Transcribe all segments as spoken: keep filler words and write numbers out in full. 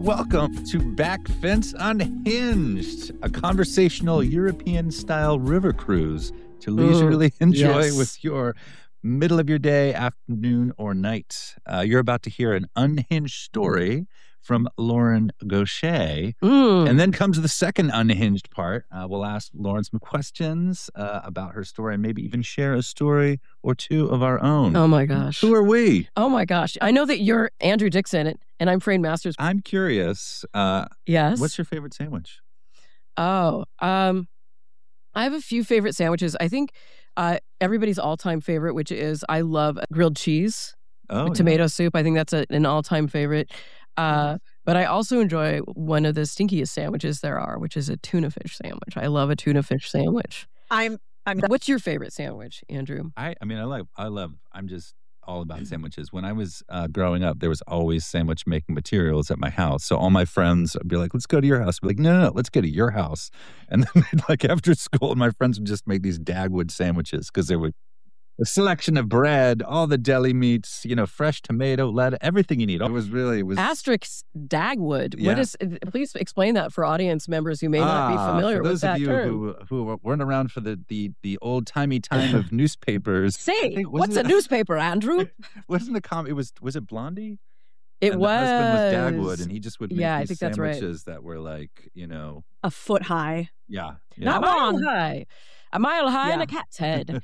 Welcome to Back Fence Unhinged, a conversational European-style river cruise to leisurely mm, enjoy yes. with your middle of your day, afternoon, or night. Uh, you're about to hear an unhinged story from Lauren Gaucher. Mm. And then comes the second unhinged part. Uh, we'll ask Lauren some questions uh, about her story and maybe even share a story or two of our own. Oh, my gosh. Who are we? Oh, my gosh. I know that you're Andrew Dixon, and I'm Frayne Masters. I'm curious. Uh, yes? What's your favorite sandwich? Oh, um, I have a few favorite sandwiches. I think uh, everybody's all-time favorite, which is I love grilled cheese oh, with yeah. tomato soup. I think that's a, an all-time favorite. Uh, but I also enjoy one of the stinkiest sandwiches there are, which is a tuna fish sandwich. I love a tuna fish sandwich. I'm, I'm. What's your favorite sandwich, Andrew? I, I mean, I like, I love, I'm just all about sandwiches. When I was uh, growing up, there was always sandwich making materials at my house. So all my friends would be like, let's go to your house. I'd be like, no, no, no, let's go to your house. And then like after school, my friends would just make these Dagwood sandwiches because they would a selection of bread, all the deli meats, you know, fresh tomato, lettuce, everything you need. It was really, it was... Asterisk Dagwood. Yeah. What is, please explain that for audience members who may not be ah, familiar with that term. For those of you term. who, who weren't around for the, the, the old-timey time of newspapers. Say, think, what's it, a newspaper, Andrew? Wasn't the com... It was, was it Blondie? It and was. The husband was Dagwood, and he just would make yeah, these I think that's sandwiches right. that were like, you know... A foot high. Yeah. yeah. Not long high. A mile high yeah. and a cat's head.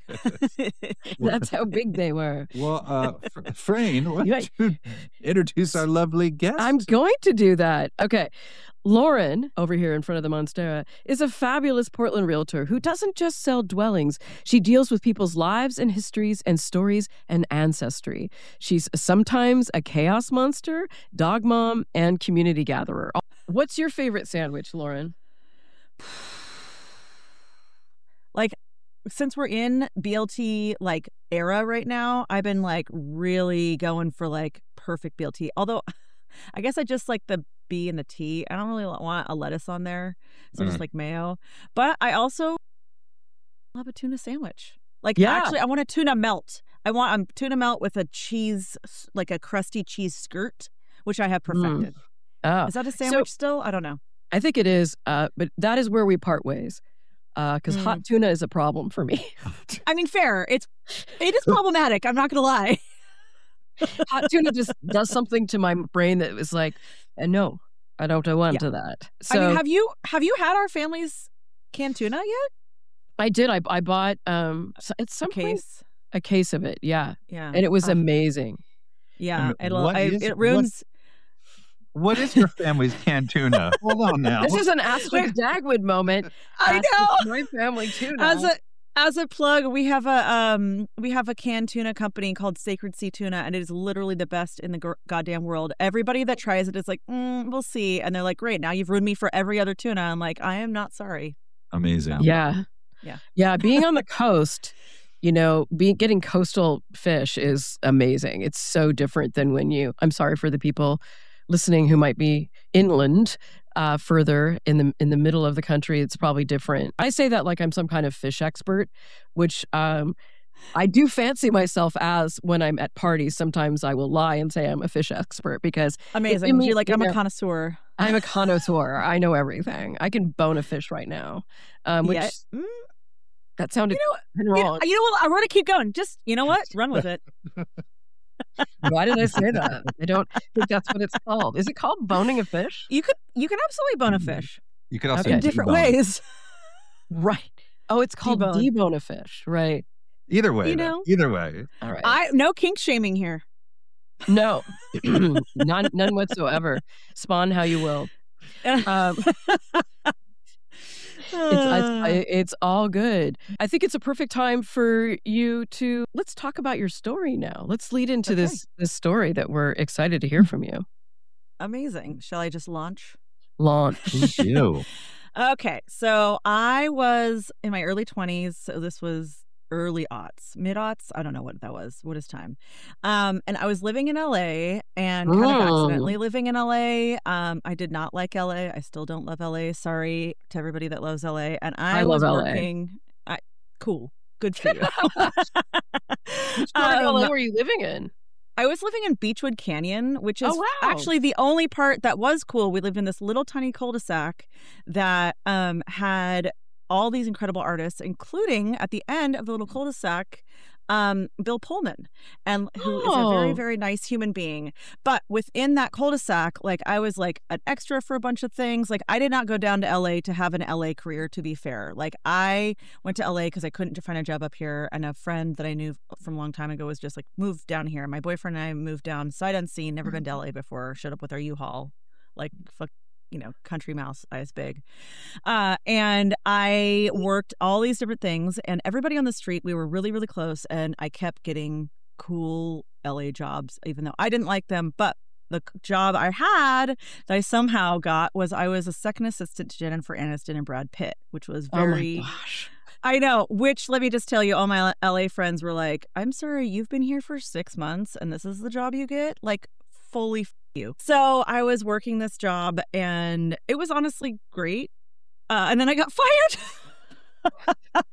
That's how big they were. Well, uh, Frayne, why don't you introduce our lovely guest? I'm going to do that. Okay. Lauren, over here in front of the Monstera, is a fabulous Portland realtor who doesn't just sell dwellings. She deals with people's lives and histories and stories and ancestry. She's sometimes a chaos monster, dog mom, and community gatherer. What's your favorite sandwich, Lauren? Like, since we're in B L T, like, era right now, I've been, like, really going for, like, perfect B L T. Although, I guess I just like the B and the T. I don't really want a lettuce on there. So mm. just, like, mayo. But I also love a tuna sandwich. Like, yeah. actually, I want a tuna melt. I want a tuna melt with a cheese, like a crusty cheese skirt, which I have perfected. Mm. Oh. Is that a sandwich so, still? I don't know. I think it is, uh, but that is where we part ways. Because uh, mm. hot tuna is a problem for me. I mean, fair. It's it is problematic. I'm not gonna lie. Hot tuna just does something to my brain that was like, uh, no, I don't want yeah. to that. So, I mean, have you have you had our family's canned tuna yet? I did. I I bought um it's some a case a case of it. Yeah, yeah, and it was uh, amazing. Yeah, it'll I, is, it ruins. What, what is your family's canned tuna? Hold on now. This is an Asterisk Dagwood moment. I know. My family tuna. As a as a plug, we have a um we have a canned tuna company called Sacred Sea Tuna, and it is literally the best in the g- goddamn world. Everybody that tries it is like, mm, we'll see, and they're like, great, now you've ruined me for every other tuna. I'm like, I am not sorry. Amazing. Yeah, yeah, yeah. Being on the coast, you know, being getting coastal fish is amazing. It's so different than when you. I'm sorry for the people listening who might be inland, uh, further in the in the middle of the country. It's probably different. I say that like I'm some kind of fish expert, which um, I do fancy myself as when I'm at parties. Sometimes I will lie and say I'm a fish expert because amazing. It, it, You're like I'm you know, a connoisseur. I'm a connoisseur. I know everything. I can bone a fish right now. Um, which yeah. mm. that sounded you know, wrong. You, you know what? I want to keep going. Just you know what? Run with it. Why did I say that? I don't think that's what it's called. Is it called boning a fish? You could you can absolutely bone a fish. You could also okay. in different debone. ways. Right. Oh, it's called debone. debone a fish. Right. Either way. You know, either way. All right. I no kink shaming here. No, none none whatsoever. Spawn how you will. Um, It's, it's it's all good. I think it's a perfect time for you to let's talk about your story now. Let's lead into okay. this this story that we're excited to hear from you. Amazing. Shall I just launch? Launch. Thank you. Okay, so I was in my early twenties. So this was early aughts, mid aughts. I don't know what that was. What is time? Um, and I was living in L A and kind of Oh. accidentally living in L A. Um, I did not like L A. I still don't love L A. Sorry to everybody that loves L A. And I, I was love L A. working. I, cool. Good for you. Which part of Um, L A were you living in? I was living in Beechwood Canyon, which is Oh, wow. actually the only part that was cool. We lived in this little tiny cul-de-sac that um, had all these incredible artists, including at the end of the little cul-de-sac, um, Bill Pullman, and who is a very, Oh. very nice human being. But within that cul-de-sac, like I was like an extra for a bunch of things. Like I did not go down to L A to have an L A career, to be fair. Like I went to L A because I couldn't find a job up here, and a friend that I knew from a long time ago was just like, move down here. My boyfriend and I moved down sight unseen, never been to L A before, showed up with our U-Haul, like fuck, you know, country mouse eyes big. Uh, and I worked all these different things, and everybody on the street, we were really, really close, and I kept getting cool L A jobs, even though I didn't like them. But the c- job I had that I somehow got was I was a second assistant to Jennifer Aniston and Brad Pitt, which was Oh my very, gosh. I know, which let me just tell you, all my L A friends were like, I'm sorry, you've been here for six months and this is the job you get? Like, fully f- you. So I was working this job and it was honestly great. Uh, and then I got fired.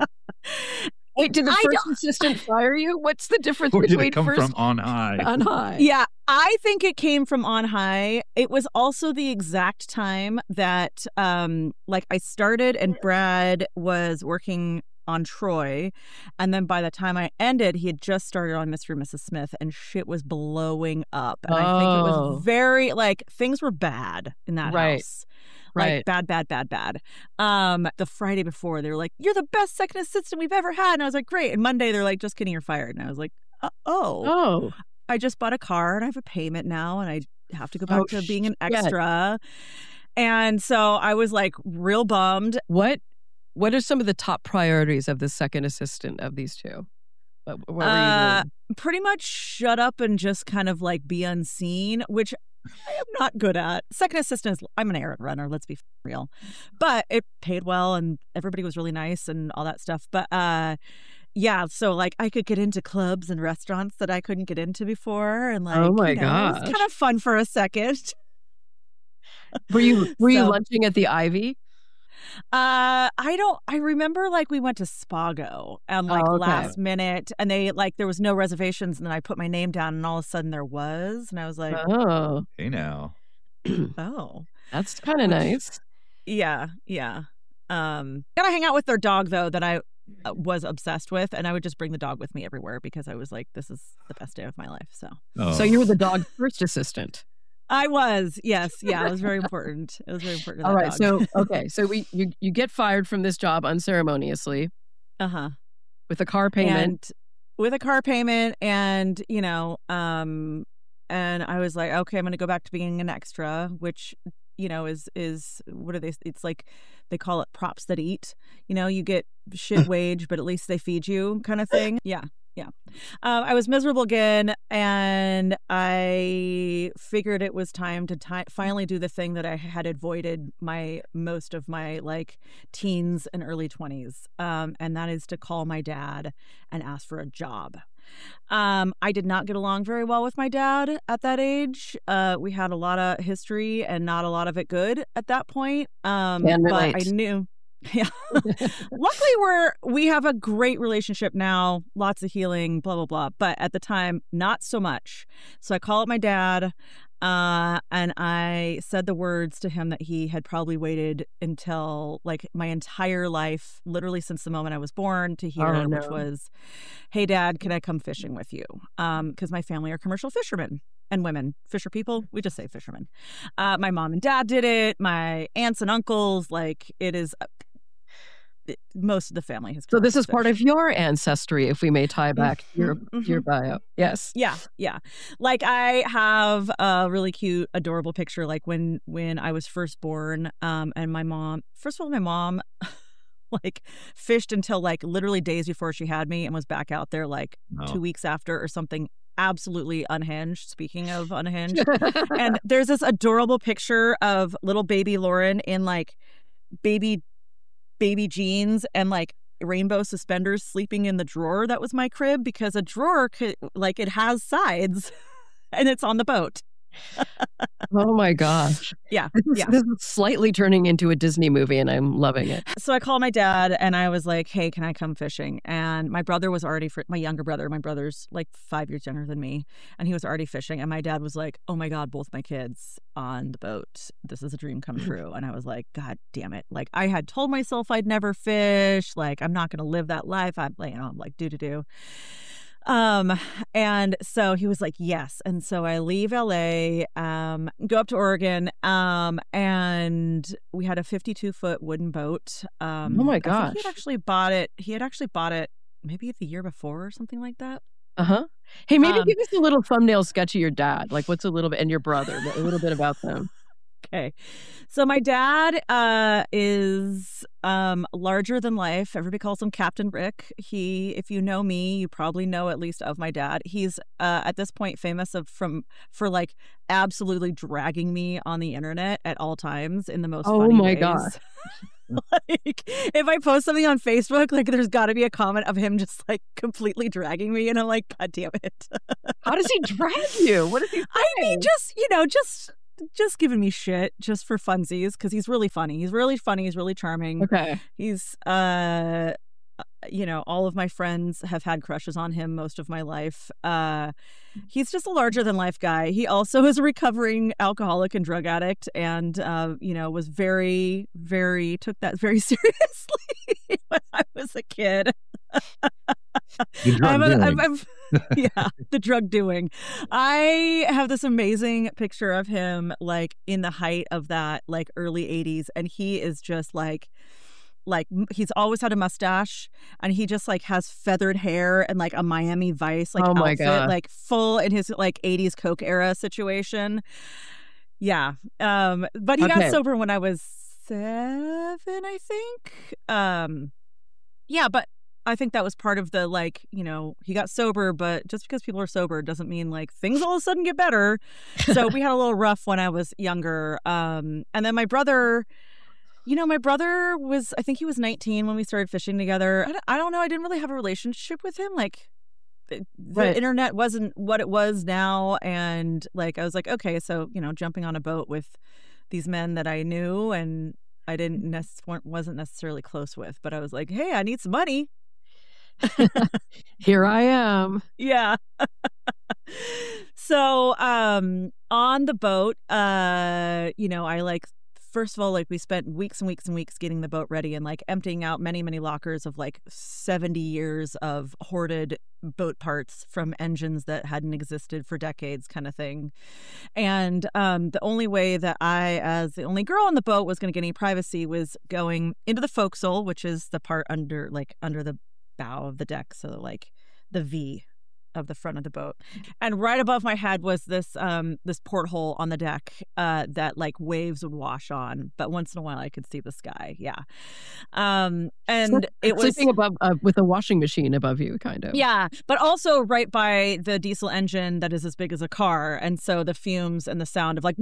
Wait, did the I first assistant fire you? What's the difference Or did between it come first from on high? on high? Yeah, I think it came from on high. It was also the exact time that, um, like, I started and Brad was working on Troy, and then by the time I ended, he had just started on Mister and Missus Smith, and shit was blowing up. And I think it Oh. was very like things were bad in that Right. house. Like Right. bad, bad, bad, bad. Um, the Friday before, they were like, "You're the best second assistant we've ever had," and I was like, "Great." And Monday, they're like, "Just kidding, you're fired." And I was like, uh, "Oh, Oh. I just bought a car and I have a payment now, and I have to go back Oh, to being an shit. extra." And so I was like real bummed. What what are some of the top priorities of the second assistant of these two? What, what were you Uh, doing? pretty much shut up and just kind of like be unseen, which I am not good at. Second assistant is, I'm an errand runner, let's be real. But it paid well and everybody was really nice and all that stuff. But uh, yeah, so like I could get into clubs and restaurants that I couldn't get into before. And like, Oh my you know, it was gosh. kind of fun for a second. Were you were you So- lunching at the Ivy? Uh, I don't. I remember like we went to Spago and like Oh, okay. last minute, and they like there was no reservations, and then I put my name down, and all of a sudden there was, and I was like, Oh, Hey now. oh, that's kind of nice. yeah, yeah. Um, gotta hang out with their dog though that I uh, was obsessed with, and I would just bring the dog with me everywhere because I was like, this is the best day of my life. So Oh. So you were the dog's first assistant. I was, yes, yeah, it was very important. It was very important. To All that right. dog. So okay. So we you you get fired from this job unceremoniously uh huh. with a car payment. And with a car payment, and you know, um, and I was like, okay, I'm going to go back to being an extra, which you know is is what are they? It's like they call it props that eat. You know, you get shit wage, but at least they feed you, kind of thing. Yeah. Yeah. Um, I was miserable again, and I figured it was time to ti finally do the thing that I had avoided my most of my like teens and early twenties, um, and that is to call my dad and ask for a job. Um, I did not get along very well with my dad at that age. Uh, we had a lot of history and not a lot of it good at that point. Um, Can but relate. I knew. Yeah. Luckily, we're we have a great relationship now, lots of healing, blah blah blah. But at the time, not so much. So I call up my dad, uh, and I said the words to him that he had probably waited until like my entire life, literally since the moment I was born, to hear, Oh, which no. was, "Hey, Dad, can I come fishing with you?" Um, because my family are commercial fishermen. And women, fisher people, we just say fishermen. Uh, my mom and dad did it. My aunts and uncles, like it is. It, most of the family has. So this is commercial part fish. of your ancestry, if we may tie back to your Mhm, your mhm. bio. Yes. Yeah, yeah. Like I have a really cute, adorable picture. Like when when I was first born, um, and my mom. First of all, my mom, like fished until like literally days before she had me, and was back out there like Oh. two weeks after or something. Absolutely unhinged. Speaking of unhinged, and there's this adorable picture of little baby Lauren in like baby baby jeans and like rainbow suspenders sleeping in the drawer that was my crib, because a drawer could like it has sides and it's on the boat. Oh my gosh. Yeah. This is, Yeah. this is slightly turning into a Disney movie and I'm loving it. So I called my dad and I was like, hey, can I come fishing? And my brother was already, fr- my younger brother, my brother's like five years younger than me. And he was already fishing. And my dad was like, oh my God, both my kids on the boat. This is a dream come true. And I was like, God damn it. Like I had told myself I'd never fish. Like I'm not going to live that life. I'm like, you know, I'm like, do, do, do. Um, and so he was like, yes. And so I leave L A, um, go up to Oregon, um, and we had a fifty-two foot wooden boat. Um, Oh my I think gosh. he had actually bought it. He had actually bought it maybe the year before or something like that. Uh-huh. Hey, maybe Um, give us a little thumbnail sketch of your dad. Like what's a little bit, and your brother, a little bit about them. Okay. So my dad uh, is um, larger than life. Everybody calls him Captain Rick. He, if you know me, you probably know at least of my dad. He's uh, at this point famous of from for like absolutely dragging me on the internet at all times in the most Oh funny my ways. gosh. Like if I post something on Facebook, like there's got to be a comment of him just like completely dragging me, and I'm like, God damn it! How does he drag you? What does he say? I mean, just you know, just just giving me shit just for funsies because he's really funny. He's really funny. He's really charming. Okay. He's uh, you know, all of my friends have had crushes on him most of my life. Uh, he's just a larger than life guy. He also is a recovering alcoholic and drug addict, and uh, you know, was very, very took that very seriously when I was a kid. The drug I'm a, dealing. I'm, I'm, yeah, the drug doing. I have this amazing picture of him, like in the height of that, like early eighties, and he is just like. Like he's always had a mustache and he just like has feathered hair and like a Miami Vice like Oh my outfit, God. like full in his like eighties Coke era situation. Yeah. Um, but he Okay. got sober when I was seven, I think. Um, yeah, but I think that was part of the like, you know, he got sober, but just because people are sober doesn't mean like things all of a sudden get better. So we had a little rough when I was younger. Um, and then my brother. You know, my brother was, I think he was nineteen when we started fishing together. I don't, I don't know. I didn't really have a relationship with him. Like, the, the Right. internet wasn't what it was now. And, like, I was like, okay, so, you know, jumping on a boat with these men that I knew and I didn't nec- wasn't necessarily close with. But I was like, hey, I need some money. Here I am. Yeah. So, um, on the boat, uh, you know, I like, first of all, like we spent weeks and weeks and weeks getting the boat ready and like emptying out many, many lockers of like seventy years of hoarded boat parts from engines that hadn't existed for decades kind of thing. And um, the only way that I, as the only girl on the boat, was going to get any privacy was going into the forecastle, which is the part under like under the bow of the deck. So like the V of the front of the boat, and right above my head was this um this porthole on the deck uh that like waves would wash on, but once in a while I could see the sky. Yeah. Um and So, it was sleeping above uh, with a washing machine above you, kind of. yeah, but also right by the diesel engine that is as big as a car, and so the fumes and the sound of like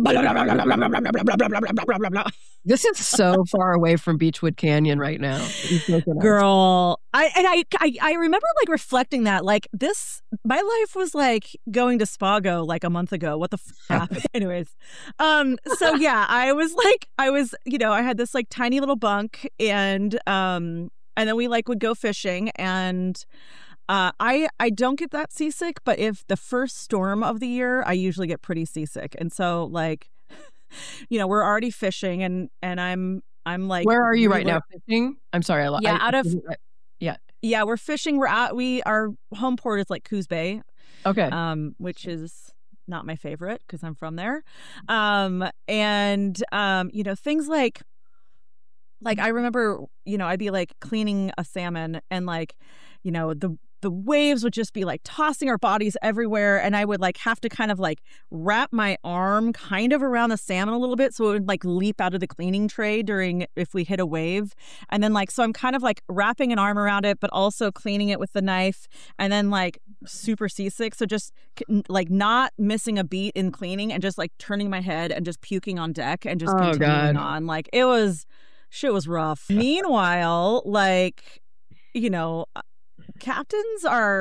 This is so far away from Beechwood Canyon right now. You've taken us. girl. I and I, I I remember like reflecting that like this my life was like going to Spago like a month ago. What the f- happened? Anyways, um, so yeah, I was like, I was, you know, I had this like tiny little bunk, and um, and then we like would go fishing, and uh, I I don't get that seasick, but if the first storm of the year, I usually get pretty seasick, and so like, you know, we're already fishing, and and I'm I'm like, Where are you we right were- now? Fishing? I'm sorry. I, lo- Yeah, I, out of- I- yeah. Yeah, we're fishing. We're at we our home port is like Coos Bay, Okay. um, which is not my favorite because I'm from there. Um, and um, you know, things like like I remember, you know, I'd be like cleaning a salmon, and like, you know, the the waves would just be like tossing our bodies everywhere, and I would like have to kind of like wrap my arm kind of around the salmon a little bit so it would like leap out of the cleaning tray during if we hit a wave. And then like so I'm kind of like wrapping an arm around it but also cleaning it with the knife, and then like super seasick, so just like not missing a beat in cleaning and just like turning my head and just puking on deck and just Oh, continuing God. on. Like it was shit was rough. Meanwhile, like, you know, captains are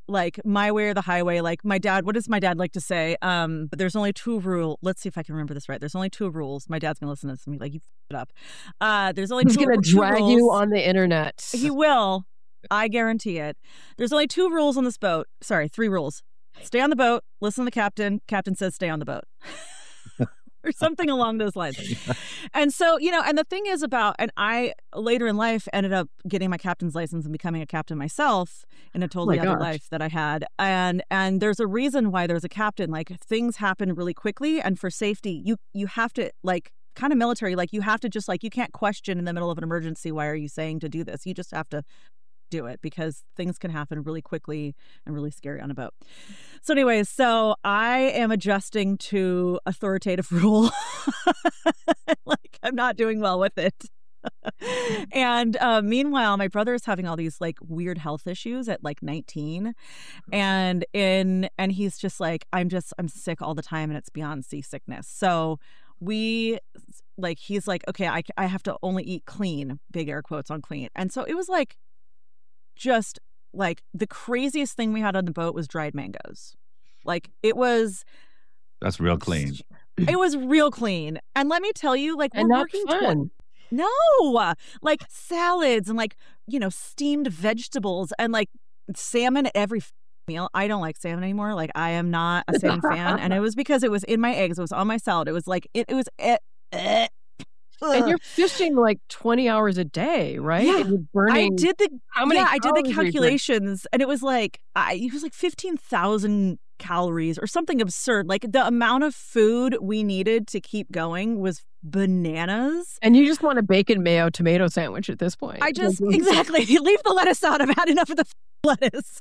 like my way or the highway. Like my dad, what does my dad like to say? Um, there's only two rules. Let's see if I can remember this right. There's only two rules. My dad's gonna listen to this and be like, "You f***ed it up." Uh, there's only He's two, gonna two drag rules. you on the internet. He will. I guarantee it. There's only two rules on this boat. Sorry, three rules. Stay on the boat. Listen to the captain. Captain says stay on the boat. Or something along those lines. And so, you know, and the thing is about, and I later in life ended up getting my captain's license and becoming a captain myself in a totally oh other gosh. life that I had. And and there's a reason why there's a captain. Like things happen really quickly, and for safety, you you have to like kind of military, like you have to just like you can't question in the middle of an emergency, why are you saying to do this? You just have to do it because things can happen really quickly and really scary on a boat. So anyways, so I am adjusting to authoritative rule. Like I'm not doing well with it. And uh, meanwhile, my brother is having all these like weird health issues at like nineteen, and in and he's just like, I'm just I'm sick all the time, and it's beyond seasickness. So we like he's like, okay, I I have to only eat clean, big air quotes on clean, and so it was like. Just like the craziest thing we had on the boat was dried mangoes. Like it was. That's real clean. It was real clean. And let me tell you, like and we're not working. fun. Tw- no, like salads and like, you know, steamed vegetables and like salmon at every meal. I don't like salmon anymore. Like I am not a salmon fan. And it was because it was in my eggs. It was on my salad. It was like, it, it was. Eh, eh. And you're fishing like twenty hours a day, right? Yeah. And you're burning. I did the how many? Yeah, I did the calories were you burning? calculations, and it was like I, it was like fifteen thousand calories or something absurd. Like the amount of food we needed to keep going was bananas. And you just want a bacon mayo tomato sandwich at this point. I just exactly leave the lettuce out. I've had enough of the lettuce.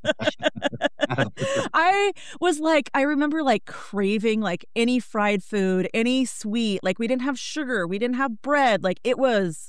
I was like, I remember like craving like any fried food, any sweet. Like we didn't have sugar, we didn't have bread. Like it was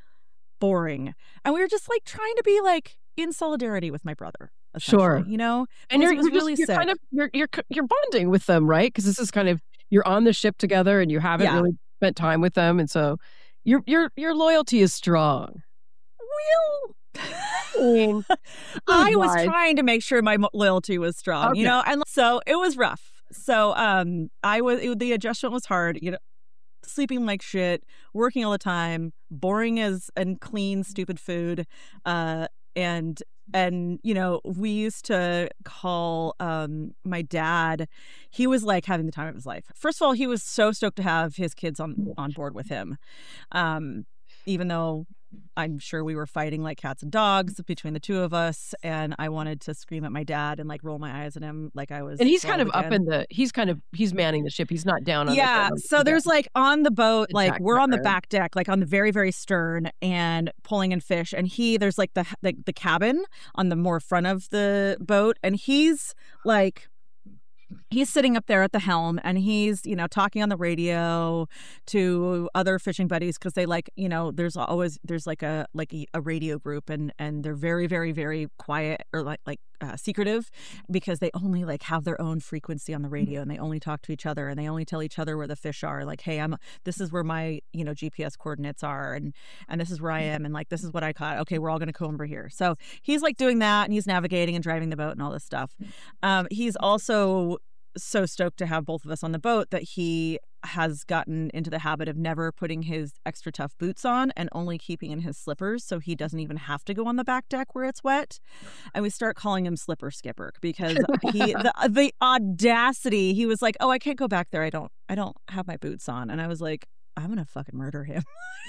boring, and we were just like trying to be like in solidarity with my brother. Sure, you know, and you're, he was you're really just, you're sick. kind of you're you're you're bonding with them, right? Because this is kind of you're on the ship together, and you haven't Yeah. really spent time with them, and so your your your loyalty is strong. Well, I mean, I was wise. trying to make sure my mo- loyalty was strong, Okay. you know, and so it was rough. So um, I was it, the adjustment was hard, you know, sleeping like shit, working all the time, boring as and clean, stupid food, uh, and and you know we used to call um my dad. He was like having the time of his life. First of all, he was so stoked to have his kids on on board with him, um, even though. I'm sure we were fighting like cats and dogs between the two of us, and I wanted to scream at my dad and like roll my eyes at him like I was. And he's kind of twelve up again. in the. He's kind of he's manning the ship. He's not down on. Yeah, the, so there's like on the boat, The like deck we're on the there. back deck, like on the very very stern, and pulling in fish. And he there's like the the, the cabin on the more front of the boat, and he's like. He's sitting up there at the helm, and he's, you know, talking on the radio to other fishing buddies because they like, you know, there's always there's like a like a, a radio group, and and they're very very very quiet or like like uh, secretive because they only like have their own frequency on the radio, and they only talk to each other, and they only tell each other where the fish are. Like, hey, I'm this is where my you know G P S coordinates are, and and this is where I am, and like this is what I caught. Okay, we're all gonna come over here. So he's like doing that, and he's navigating and driving the boat and all this stuff. Um, he's also so stoked to have both of us on the boat that he has gotten into the habit of never putting his extra tough boots on and only keeping in his slippers, so he doesn't even have to go on the back deck where it's wet. And we start calling him Slipper Skipper because he the the audacity. He was like, "Oh, I can't go back there. I don't I don't have my boots on." And I was like, "I'm gonna fucking murder him."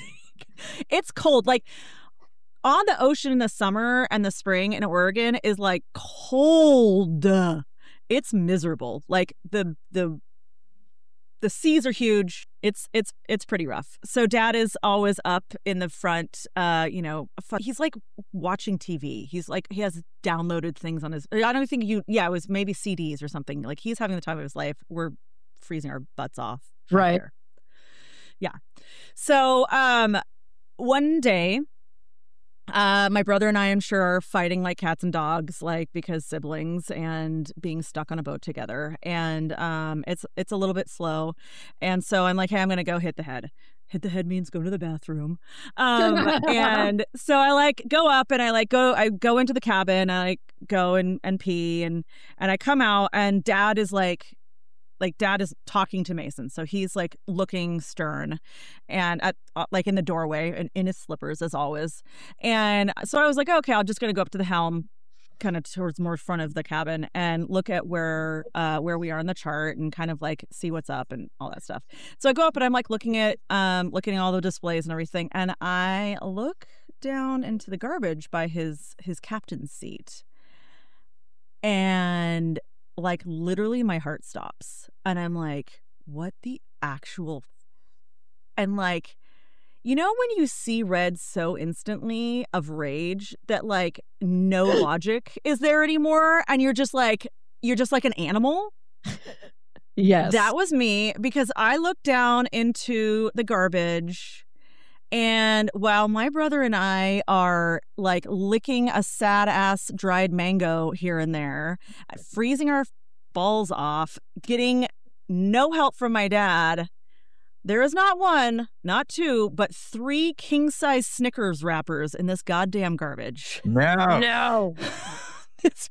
It's cold, like. On the ocean in the summer and the spring in Oregon is like cold. It's miserable. Like the the the seas are huge. It's it's it's pretty rough. So dad is always up in the front. Uh, you know, he's like watching T V. He's like he has downloaded things on his. I don't think you. Yeah, it was maybe C Ds or something. Like he's having the time of his life. We're freezing our butts off. Right. There. Yeah. So um, one day. Uh, my brother and I, I'm sure, are fighting like cats and dogs, like because siblings and being stuck on a boat together. And um, it's it's a little bit slow. And so I'm like, hey, I'm going to go hit the head. Hit the head means go to the bathroom. Um, and so I like go up and I like go, I go into the cabin. I like go and, and pee and, and I come out and dad is like, like dad is talking to Mason. So he's like looking stern and at uh, like in the doorway and in his slippers as always. And so I was like, okay, I'm just going to go up to the helm kind of towards more front of the cabin and look at where uh where we are on the chart and kind of like see what's up and all that stuff. So I go up and I'm like looking at um looking at all the displays and everything, and I look down into the garbage by his his captain's seat, and like literally my heart stops and I'm like, what the actual f-? And like, you know when you see red so instantly of rage that like no logic is there anymore and you're just like you're just like an animal? Yes. That was me, because I looked down into the garbage, and while my brother and I are like licking a sad ass dried mango here and there, freezing our balls off, getting no help from my dad, there is not one, not two, but three king-size Snickers wrappers in this goddamn garbage. No. No. This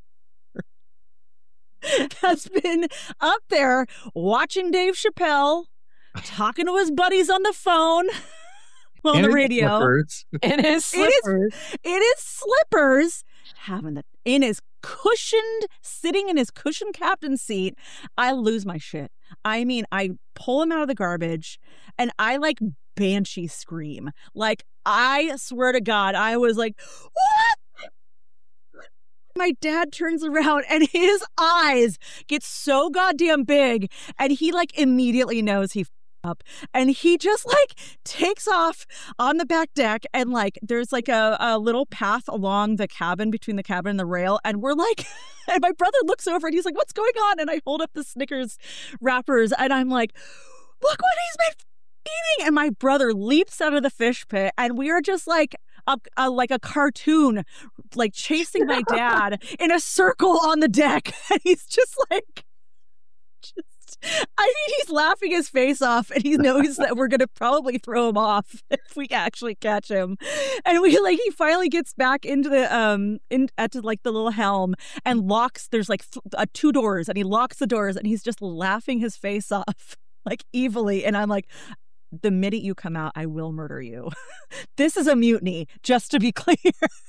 has been up there watching Dave Chappelle, talking to his buddies on the phone, on the radio. Slippers. In his slippers. It is slippers, having the in his cushioned, sitting in his cushioned captain's seat. I lose my shit. I mean, I pull him out of the garbage and I like banshee scream. Like, I swear to God, I was like, what? My dad turns around and his eyes get so goddamn big, and he like immediately knows he up, and he just like takes off on the back deck, and like there's like a, a little path along the cabin between the cabin and the rail, and we're like and my brother looks over and he's like, what's going on? And I hold up the Snickers wrappers and I'm like, look what he's been eating. And my brother leaps out of the fish pit, and we are just like a, a like a cartoon, like chasing my dad in a circle on the deck, and he's just like just I mean, he's laughing his face off, and he knows that we're going to probably throw him off if we actually catch him. And we like, he finally gets back into the, um, in at the, like the little helm and locks, there's like th- uh, two doors, and he locks the doors, and he's just laughing his face off like evilly. And I'm like, the minute you come out, I will murder you. This is a mutiny, just to be clear.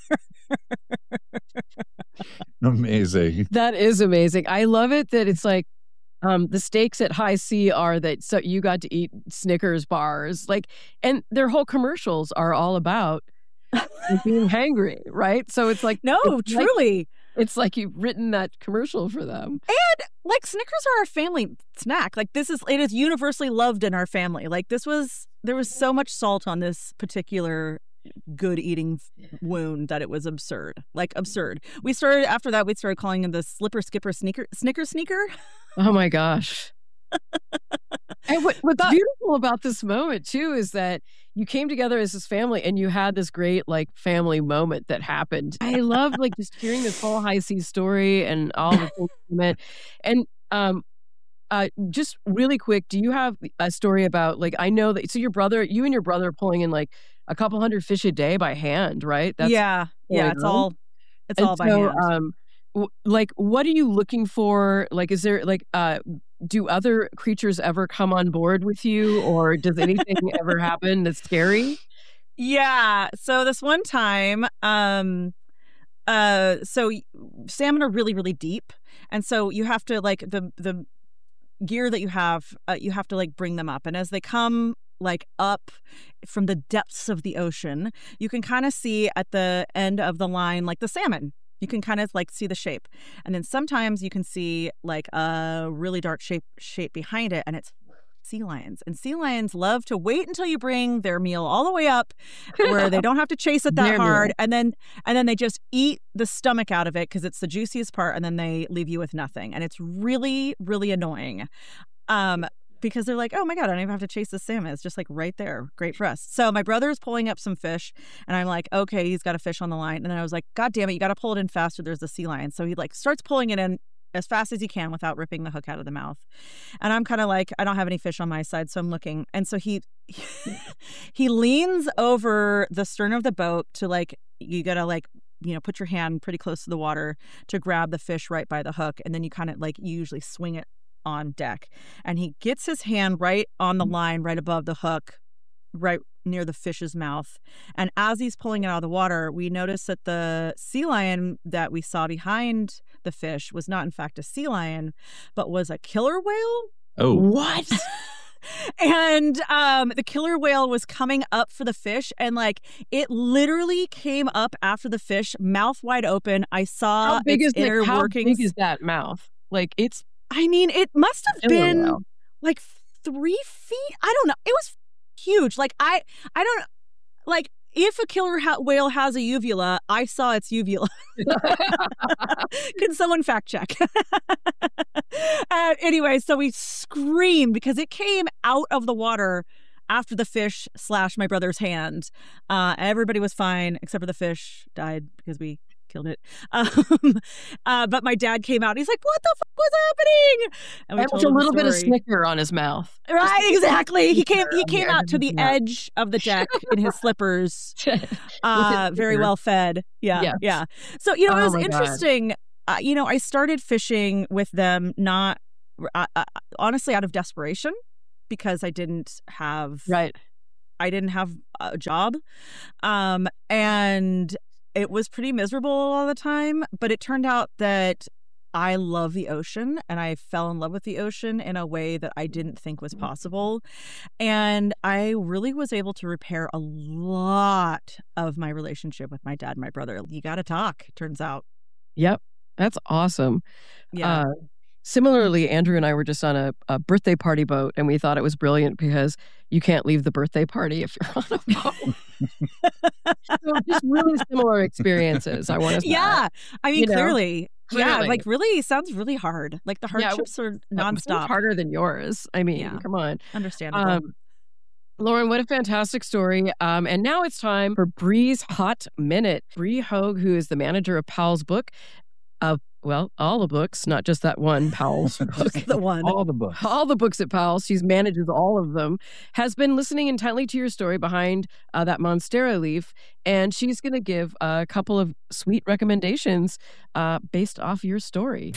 Amazing. That is amazing. I love it that it's like, Um, the stakes at high sea are that so you got to eat Snickers bars, like, and their whole commercials are all about being hangry, right? So it's like, no, it's truly, like, it's like you've written that commercial for them. And like Snickers are our family snack. Like this is, it is universally loved in our family. Like this was, there was so much salt on this particular good eating wound that it was absurd, like absurd. We started after that. We started calling him the Slipper Skipper Sneaker Snicker Sneaker. Oh my gosh. And what, what's beautiful about this moment too is that you came together as this family and you had this great like family moment that happened. I love like just hearing this whole high seas story and all the things you meant. And um uh just really quick, do you have a story about like, I know that so your brother, you and your brother are pulling in like a couple hundred fish a day by hand, right? That's yeah. Yeah, it's all it's and all by so, hand. Um like, what are you looking for? Like, is there like, uh, do other creatures ever come on board with you, or does anything ever happen that's scary? Yeah. So this one time, um, uh, so salmon are really, really deep, and so you have to like the the gear that you have, uh, you have to like bring them up, and as they come like up from the depths of the ocean, you can kind of see at the end of the line like the salmon. You can kind of like see the shape. And then sometimes you can see like a really dark shape shape behind it, and it's sea lions. And sea lions love to wait until you bring their meal all the way up where they don't have to chase it that Their hard. meal. And then and then they just eat the stomach out of it because it's the juiciest part, and then they leave you with nothing. And it's really, really annoying. Um because they're like, oh my God, I don't even have to chase the salmon. It's just like right there. Great for us. So my brother is pulling up some fish and I'm like, okay, he's got a fish on the line. And then I was like, God damn it, you got to pull it in faster. There's a sea lion. So he like starts pulling it in as fast as he can without ripping the hook out of the mouth. And I'm kind of like, I don't have any fish on my side. So I'm looking. And so he, he leans over the stern of the boat to like, you got to like, you know, put your hand pretty close to the water to grab the fish right by the hook. And then you kind of like, you usually swing it on deck. And he gets his hand right on the line, right above the hook, right near the fish's mouth. And as he's pulling it out of the water, we notice that the sea lion that we saw behind the fish was not, in fact, a sea lion, but was a killer whale. Oh, what? And um, the killer whale was coming up for the fish, and like it literally came up after the fish, mouth wide open. I saw How big its is inner it? How workings. big is that mouth? Like it's. I mean, it must have Killer been whale. like three feet. I don't know. It was huge. Like I, I don't like if a killer ha- whale has a uvula. I saw its uvula. Can someone fact check? uh, anyway, so we screamed because it came out of the water after the fish slashed my brother's hand. Uh, everybody was fine except for the fish died because we killed it. Um, uh, but my dad came out. He's like, "What the fuck was happening?" And we That was told a him the little bit of story. snicker on his mouth. Right, exactly. He came. He on the came edge out of to the his mouth. edge of the deck in his slippers, With uh, his very finger. well fed. Yeah, Yes. yeah. So you know, it Oh was my God. interesting. Uh, you know, I started fishing with them not uh, uh, honestly out of desperation because I didn't have Right. I didn't have a job, um, and it was pretty miserable all the time. But it turned out that I love the ocean, and I fell in love with the ocean in a way that I didn't think was possible. And I really was able to repair a lot of my relationship with my dad and my brother. You got to talk, it turns out. Yep. That's awesome. Yeah. Uh, similarly, Andrew and I were just on a, a birthday party boat, and we thought it was brilliant because you can't leave the birthday party if you're on a boat. So just really similar experiences, I want to say. yeah. I mean, You know, clearly. Yeah, clearly. like really sounds really hard. Like the Yeah, hardships are That was nonstop. harder than yours. I mean, Yeah. come on. Understandable. Um, Lauren, what a fantastic story. Um, and now it's time for Bree's Hot Minute. Bree Hogue, who is the manager of Powell's Book, of, well, all the books, not just that one Powell's book. the one. all the books. All the books at Powell's, she manages all of them, has been listening intently to your story behind uh, that Monstera leaf. And she's going to give a couple of sweet recommendations uh, based off your story.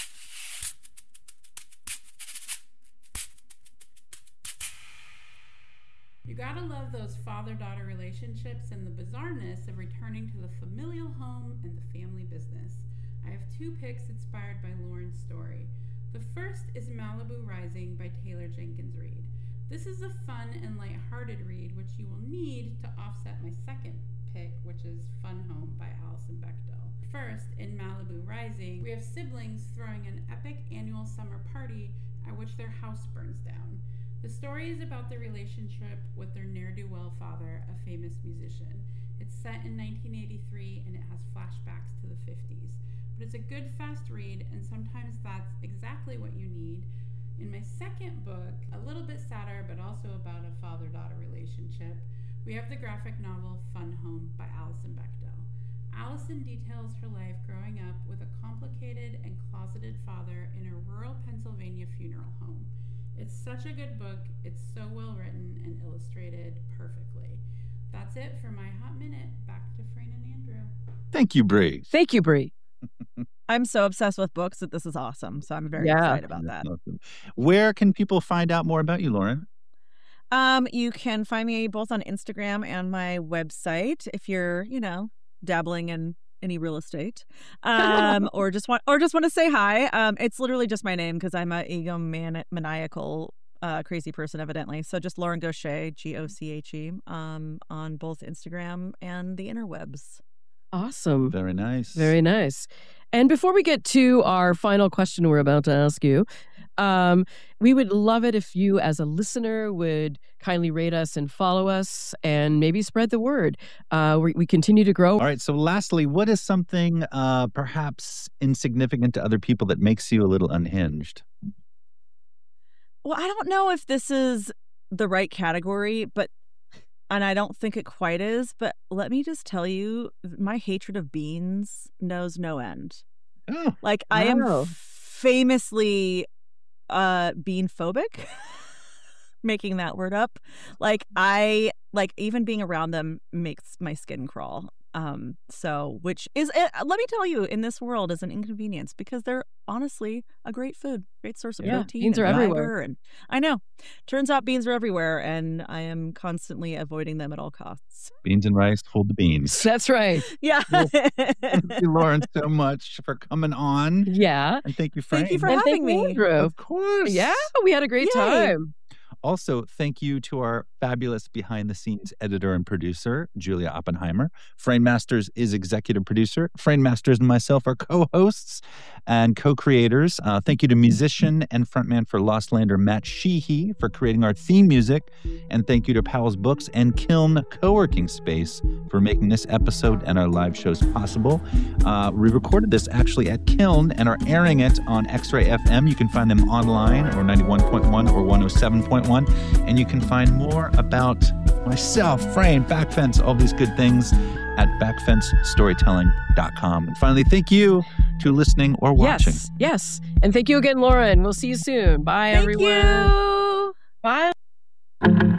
You gotta love those father-daughter relationships and the bizarreness of returning to the familial home and the family business. I have two picks inspired by Lauren's story. The first is Malibu Rising by Taylor Jenkins Reid. This is a fun and lighthearted read, which you will need to offset my second pick, which is Fun Home by Alison Bechdel. First, in Malibu Rising, we have siblings throwing an epic annual summer party at which their house burns down. The story is about their relationship with their ne'er-do-well father, a famous musician. It's set in nineteen eighty-three and it has flashbacks to the fifties. But it's a good fast read, and sometimes that's exactly what you need. In my second book, a little bit sadder but also about a father-daughter relationship, we have the graphic novel Fun Home by Alison Bechdel. Alison details her life growing up with a complicated and closeted father in a rural Pennsylvania funeral home. It's such a good book. It's so well written and illustrated perfectly. That's it for my hot minute. Back to Fran and Andrew. Thank you, Bree. Thank you, Bree. I'm so obsessed with books that this is awesome. So I'm very Yeah. excited about that. Where can people find out more about you, Lauren? Um, you can find me both on Instagram and my website if you're, you know, dabbling in any real estate, um, or just want or just want to say hi. Um, it's literally just my name because I'm a egomaniacal, uh, crazy person, evidently. So just Lauren Gaucher, G O C H E, um, on both Instagram and the interwebs. Awesome. Very nice. Very nice. And before we get to our final question we're about to ask you, um, we would love it if you, as a listener, would kindly rate us and follow us and maybe spread the word. Uh, we, we continue to grow. All right. So, lastly, what is something uh, perhaps insignificant to other people that makes you a little unhinged? Well, I don't know if this is the right category, but and I don't think it quite is, but let me just tell you, my hatred of beans knows no end. Oh, like I am wow. famously uh bean phobic. Making that word up. Like I like even being around them makes my skin crawl. Um so which is uh, let me tell you, in this world is an inconvenience because they're honestly a great food, great source of Yeah, protein. beans and are fiber, everywhere. and I know. Turns out beans are everywhere, and I am constantly avoiding them at all costs. beans and rice, hold the beans. That's right. Yeah. Well, thank you, Lauren, so much for coming on. Yeah. And thank you, Frank. Thank you for And having thank me. you, Andrew. Of course. Yeah, we had a great Yay. time. Also, thank you to our fabulous behind-the-scenes editor and producer, Julia Oppenheimer. Frame Masters is executive producer. Frame Masters and myself are co-hosts and co-creators. Uh, thank you to musician and frontman for Lost Lander, Matt Sheehy, for creating our theme music. And thank you to Powell's Books and Kiln Co-working Space for making this episode and our live shows possible. Uh, we recorded this actually at Kiln and are airing it on X-Ray F M. You can find them online, or ninety-one point one or one oh seven point one. And you can find more about myself, Frame, Backfence, all these good things at backfence storytelling dot com. And finally, thank you to listening or watching. Yes, yes. And thank you again, Lauren. We'll see you soon. Bye, Thank everyone. you. Bye.